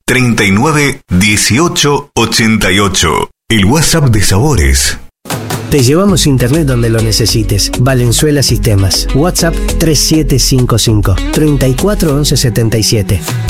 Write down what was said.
39 18 88. El WhatsApp de Sabores. Te llevamos internet donde lo necesites. Valenzuela Sistemas. WhatsApp 3755 34 11 77.